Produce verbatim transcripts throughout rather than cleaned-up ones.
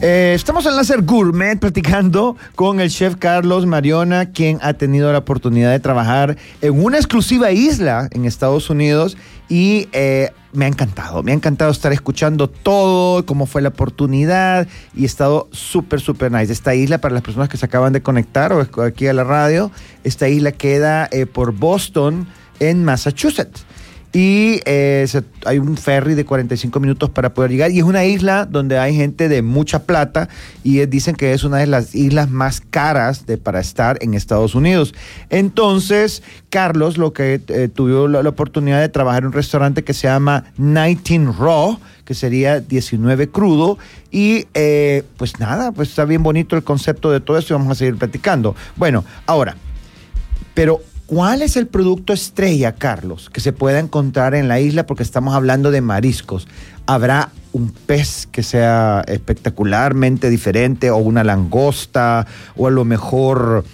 Eh, estamos en Láser Gourmet platicando con el chef Carlos Mariona, quien ha tenido la oportunidad de trabajar en una exclusiva isla en Estados Unidos y eh, me ha encantado, me ha encantado estar escuchando todo, cómo fue la oportunidad y he estado súper, súper nice. Esta isla, para las personas que se acaban de conectar o aquí a la radio, esta isla queda eh, por Boston, en Massachusetts. Y eh, se, hay un ferry de cuarenta y cinco minutos para poder llegar. Y es una isla donde hay gente de mucha plata. Y eh, dicen que es una de las islas más caras de, para estar en Estados Unidos. Entonces, Carlos, lo que eh, tuvo la, la oportunidad de trabajar en un restaurante que se llama diecinueve Raw, que sería diecinueve crudo. Y eh, pues nada, pues está bien bonito el concepto de todo esto y vamos a seguir platicando. Bueno, ahora, pero ¿cuál es el producto estrella, Carlos, que se pueda encontrar en la isla? Porque estamos hablando de mariscos. ¿Habrá un pez que sea espectacularmente diferente o una langosta o a lo mejor,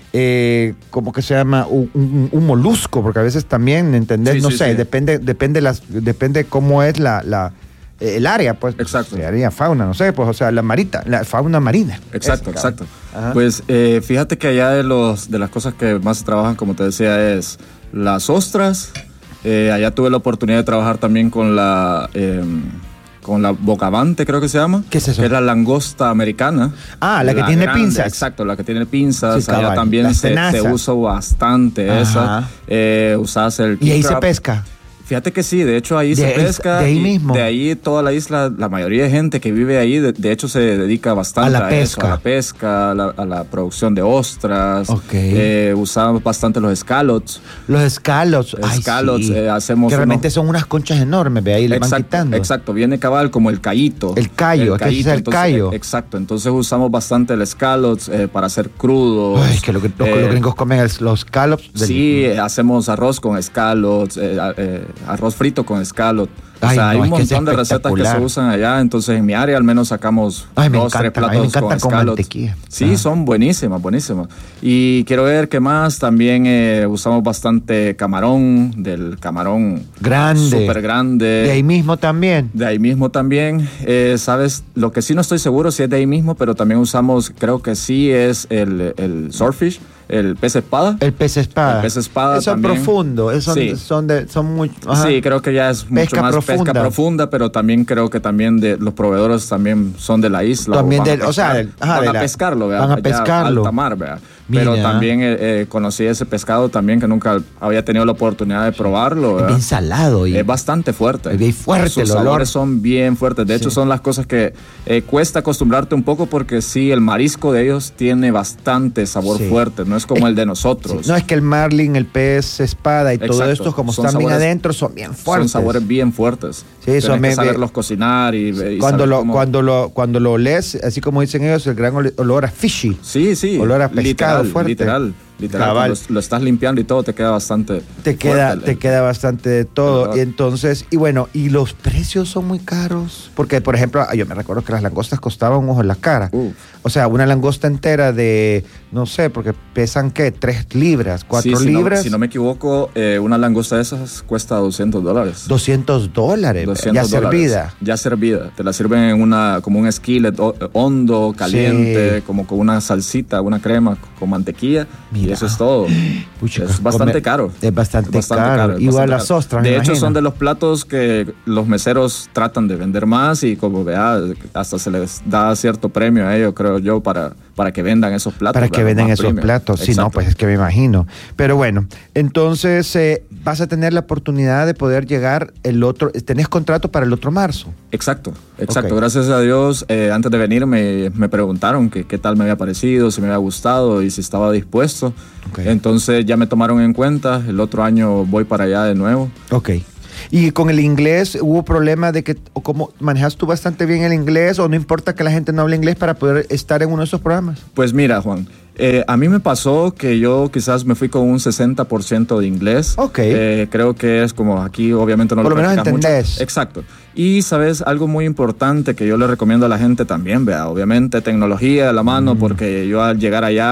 eh, ¿cómo que se llama? Un, un, un molusco, porque a veces también, ¿entendés? Sí, no sí, sé, sí. depende, depende, las, depende cómo es la... la el área, pues. Exacto. El área fauna, no sé, pues, o sea, la marita, la fauna marina. Exacto, es, exacto. Ajá. Pues eh, fíjate que allá de los de las cosas que más se trabajan, como te decía, es las ostras. Eh, allá tuve la oportunidad de trabajar también con la eh, con la bocavante, creo que se llama. ¿Qué es eso? Que es la langosta americana. Ah, la que la tiene grande, pinzas. Exacto, la que tiene pinzas. Sí, allá también se, se usa bastante. Ajá. Esa. Eh, usas el ¿Y ahí crab. Se pesca? Fíjate que sí, de hecho ahí de se pesca. De ahí mismo. De ahí toda la isla, la mayoría de gente que vive ahí, de, de hecho se dedica bastante a la a pesca. Eso, a la pesca, a la, a la producción de ostras. Okay. Eh, usamos bastante los scallops. Los scallops. Scallops, sí. eh, hacemos. Que realmente unos... son unas conchas enormes, ve ahí le exacto, van quitando. Exacto, viene cabal como el callito. El callo, el callito, es el entonces, callo. Exacto, entonces usamos bastante el scallops eh, para hacer crudos. Ay, que lo que eh, los gringos comen es los scallops. Del... Sí, eh, hacemos arroz con scallops, eh, eh, arroz frito con escalot. O Ay, sea, no, hay un montón es de recetas que se usan allá, entonces en mi área al menos sacamos Ay, dos, encanta, tres platos me encanta con escalot. Sí, ah. son buenísimas, buenísimas. Y quiero ver qué más, también eh, usamos bastante camarón, del camarón grande, súper grande. De ahí mismo también. De ahí mismo también, eh, sabes, lo que sí no estoy seguro si es de ahí mismo, pero también usamos, creo que sí es el, el swordfish. El pez espada. El pez espada. El pez espada Eso también. Es profundo. Eso sí. son, de, son muy... Ajá. Sí, creo que ya es mucho pesca más profunda. pesca profunda, pero también creo que también de los proveedores también son de la isla. También o del, o sea, del, ajá, van de a la, pescarlo, ¿verdad? Van a pescarlo. Alta mar, ¿verdad? Pero Mira. también eh, eh, conocí ese pescado también que nunca había tenido la oportunidad de probarlo, ¿verdad? Es bien salado. Y es bastante fuerte. Es bien fuerte. Sus el sabores olor. son bien fuertes. De sí. hecho, son las cosas que eh, cuesta acostumbrarte un poco porque sí, el marisco de ellos tiene bastante sabor sí. fuerte. No es como es, el de nosotros. Sí. No, es que el marlin, el pez espada y Exacto. todo esto, como son están sabores, bien adentro, son bien fuertes. Son sabores bien fuertes. Sí, eso Tienes me, que saberlos cocinar y, y cuando lo cómo... cuando lo cuando lo lees, así como dicen ellos, el gran olor a fishy. Sí, sí. Olor a pescado literal, fuerte. Literal. Literal, cuando lo estás limpiando y todo, te queda bastante. Te queda, fuerte, te el, queda bastante de todo. Y entonces, y bueno, y los precios son muy caros. Porque, por ejemplo, yo me recuerdo que las langostas costaban un ojo en la cara. Uh. O sea, una langosta entera de, no sé, porque pesan, ¿qué? Tres libras, cuatro sí, si libras. No, si no me equivoco, eh, una langosta de esas cuesta doscientos dólares. doscientos dólares, doscientos ya dólares, servida. Ya servida. Te la sirven en una, como un skillet hondo, caliente, sí. como con una salsita, una crema con mantequilla. Mira. Y eso es todo. Pucha, es bastante comer, caro. Es bastante, es bastante caro. caro. Igual las ostras. De hecho, imagino. son de los platos que los meseros tratan de vender más y como vea, hasta se les da cierto premio a ellos, creo yo, para, para que vendan esos platos. Para que vendan esos premium. platos. Sí, no, pues es que me imagino. Pero bueno, entonces eh, vas a tener la oportunidad de poder llegar el otro. ¿Tenés contrato para el otro marzo? Exacto, exacto. Okay. Gracias a Dios, eh, antes de venir me, me preguntaron que qué tal me había parecido, si me había gustado y si estaba dispuesto. Okay. Entonces ya me tomaron en cuenta, el otro año voy para allá de nuevo. Ok. ¿Y con el inglés hubo problema de que, o cómo manejas tú bastante bien el inglés o no importa que la gente no hable inglés para poder estar en uno de esos programas? Pues mira, Juan, eh, a mí me pasó que yo quizás me fui con un sesenta por ciento de inglés. Ok. Eh, creo que es como aquí obviamente no Por lo lo menos entendés. Mucho. Exacto. Y sabes, algo muy importante que yo le recomiendo a la gente también, vea, obviamente tecnología a la mano, mm. porque yo al llegar allá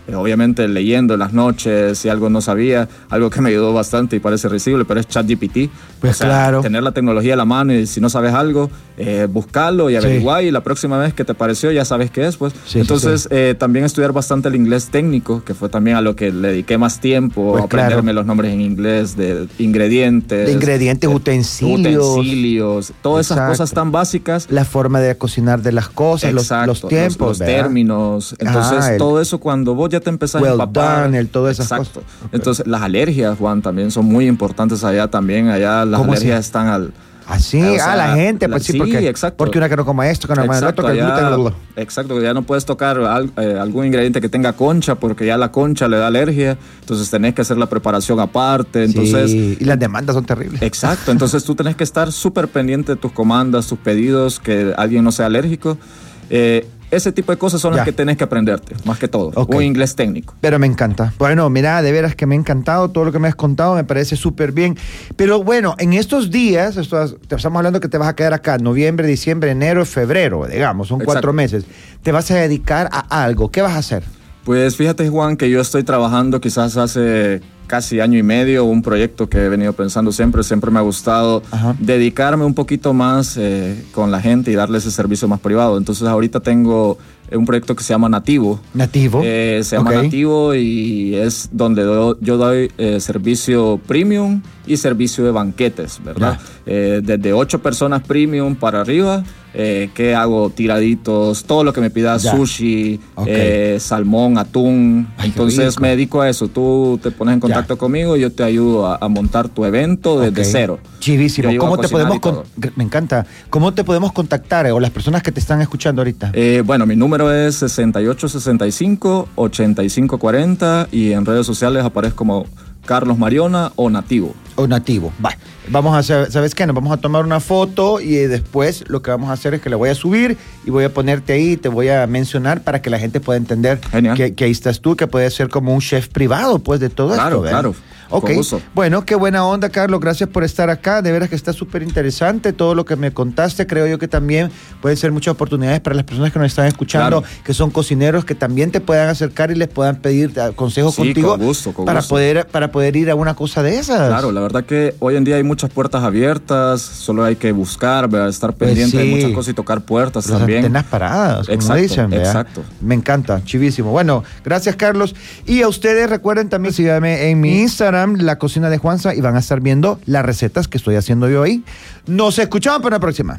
eh, obviamente leyendo en las noches, si algo no sabía, algo que me ayudó bastante y parece risible, pero es ChatGPT. Pues o sea, claro. Tener la tecnología a la mano y si no sabes algo, eh, buscarlo y averiguar, sí. Y la próxima vez que te pareció ya sabes qué es, pues. Sí, Entonces, sí, sí. Eh, también estudiar bastante el inglés técnico, que fue también a lo que le dediqué más tiempo, pues aprenderme claro. los nombres en inglés de ingredientes. De ingredientes, de, utensilios. Utensilios, todas Exacto. esas cosas tan básicas. La forma de cocinar de las cosas, Exacto, los, los tiempos, los, los términos. Entonces, ah, el, todo eso cuando vos ya te empezás well a empapar. Done, el, todas esas exacto. cosas. Okay. Entonces, las alergias, Juan, también son muy importantes allá también. Allá las alergias así? están al... Así, ah, sí, a la gente, pues la, sí, porque, sí, exacto. porque una que no coma esto, que no coma el otro, que el gluten, bla, exacto, que ya no puedes tocar al, eh, algún ingrediente que tenga concha, porque ya la concha le da alergia, entonces tenés que hacer la preparación aparte, entonces... Sí, y las demandas son terribles. Exacto, entonces tú tenés que estar súper pendiente de tus comandas, tus pedidos, que alguien no sea alérgico. Eh, Ese tipo de cosas son ya. las que tenés que aprenderte, más que todo. Okay. Un inglés técnico. Pero me encanta. Bueno, mira, de veras que me ha encantado todo lo que me has contado, me parece súper bien. Pero bueno, en estos días, estás, te estamos hablando que te vas a quedar acá, noviembre, diciembre, enero, febrero, digamos, son Exacto. cuatro meses. Te vas a dedicar a algo. ¿Qué vas a hacer? Pues fíjate, Juan, que yo estoy trabajando quizás hace casi año y medio, un proyecto que he venido pensando siempre, siempre me ha gustado Ajá. dedicarme un poquito más eh, con la gente y darle ese servicio más privado. Entonces ahorita tengo un proyecto que se llama Nativo. Nativo. Eh, se llama okay. Nativo y es donde do, yo doy eh, servicio premium y servicio de banquetes, ¿verdad? Eh, desde ocho personas premium para arriba, eh, que hago tiraditos, todo lo que me pidas, ya. sushi, okay. eh, salmón, atún. Ay, entonces me dedico a eso. Tú te pones en contacto ya. conmigo y yo te ayudo a, a montar tu evento desde okay. cero. Chivísimo. ¿Cómo te podemos con... Me encanta. ¿Cómo te podemos contactar eh, o las personas que te están escuchando ahorita? Eh, bueno, mi número es sesenta y ocho sesenta y cinco ochenta y cinco cuarenta y en redes sociales aparezco como Carlos Mariona o Nativo. O Nativo. Va. Vamos a hacer, ¿sabes qué? Nos vamos a tomar una foto y después lo que vamos a hacer es que la voy a subir y voy a ponerte ahí, te voy a mencionar para que la gente pueda entender que, que ahí estás tú, que puedes ser como un chef privado, pues, de todo claro, esto. Claro, claro. Ok, bueno, qué buena onda, Carlos, gracias por estar acá, de veras que está súper interesante todo lo que me contaste, creo yo que también pueden ser muchas oportunidades para las personas que nos están escuchando, claro. que son cocineros, que también te puedan acercar y les puedan pedir consejos sí, contigo con gusto, con para, gusto. Poder, para poder ir a una cosa de esas. Claro, la verdad que hoy en día hay muchas puertas abiertas, solo hay que buscar, ¿verdad? Estar pendiente pues sí. de muchas cosas y tocar puertas Las también. Antenas paradas, como exacto, dicen, ¿verdad? Exacto. Me encanta, chivísimo. Bueno, gracias, Carlos. Y a ustedes recuerden también, síganme en mi Instagram, La Cocina de Juanza, y van a estar viendo las recetas que estoy haciendo yo ahí. Nos escuchamos para la próxima.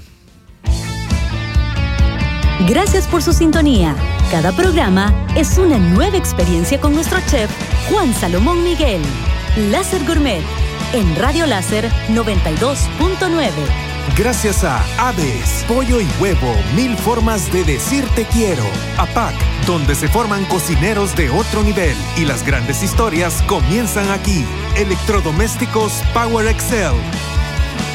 Gracias por su sintonía. Cada programa es una nueva experiencia con nuestro chef Juan Salomón Miguel. Láser Gourmet en Radio Láser noventa y dos punto nueve. Gracias a Aves, Pollo y Huevo, mil formas de decir te quiero. A P A C, donde se forman cocineros de otro nivel y las grandes historias comienzan aquí. Electrodomésticos Power Excel.